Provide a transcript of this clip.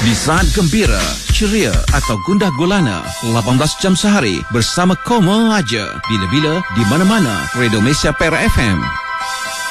Di saat gembira, ceria atau gundah gulana, 18 jam sehari bersama Koma aja. Bila-bila, di mana-mana. Radio Malaysia Perak FM.